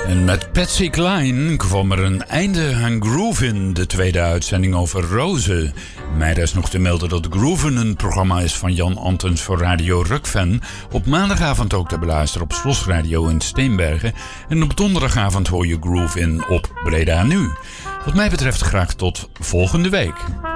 En met Patsy Cline kwam er een einde aan Groovin, de tweede uitzending over rozen. Mij is nog te melden dat Groovin een programma is van Jan Antens voor Radio Rukven. Op maandagavond ook te beluisteren op Slos Radio in Steenbergen. En op donderdagavond hoor je Groovin op Breda Nu. Wat mij betreft graag tot volgende week.